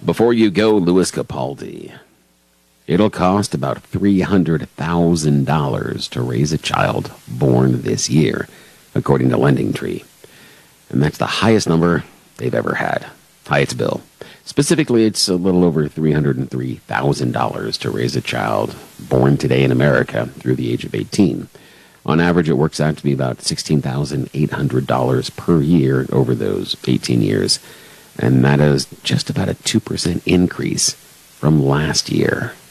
Before you go, Louis Capaldi. It'll cost about $300,000 to raise a child born this year, according to LendingTree. And that's the highest number they've ever had. Highest bill. Specifically, it's a little over $303,000 to raise a child born today in America through the age of 18. On average, it works out to be about $16,800 per year over those 18 years. And that is just about a 2% increase from last year.